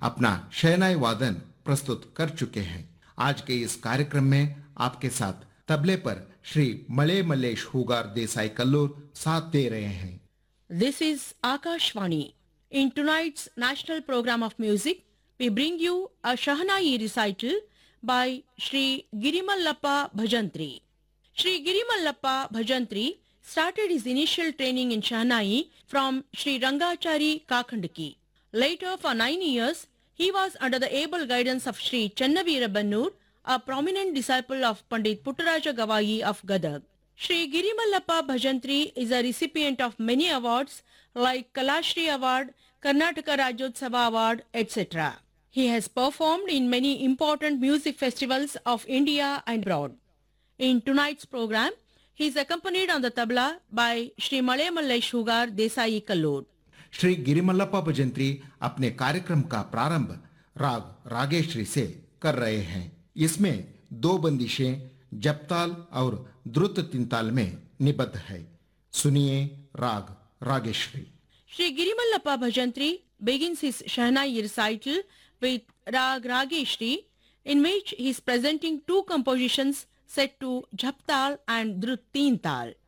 अपना शहनाई वादन प्रस्तुत कर चुके हैं। आज के इस कार्यक्रम में आपके साथ तबले पर श्री मले मल्लेश हुगार देसाई कल्लूर साथ दे रहे हैं। This is Akashvani. In tonight's national program of music, we bring you a Shahnai recital by Sri Girimallappa Bhajantri. Sri Girimallappa Bhajantri started his initial training in Shahnai from Sri Rangachari Kakhandaki. Later, for 9 years, he was under the able guidance of Sri Channaveera Bannur, a prominent disciple of Pandit Puttaraja Gavai of Gadag. Sri Girimallappa Bhajantri is a recipient of many awards like Kalashri Award, Karnataka Rajyotsava Award, etc. He has performed in many important music festivals of India and abroad. In tonight's program, he is accompanied on the tabla by Sri Male Mallesh Hugar Desai Kallur. Shri गिरिमल्लप्पा Bhajantri अपने कार्यक्रम का प्रारंभ राग रागेश्वरी से कर रहे हैं। इसमें 2 बंदिशें जपताल और द्रुत तीनताल में निबद्ध है। सुनिए राग Rageshwari. Sri Girimallappa Bhajantri begins his Shahnai recital with Rag Rageshri, in which he is presenting 2 compositions set to Jhaptal and Drut Teen Tal.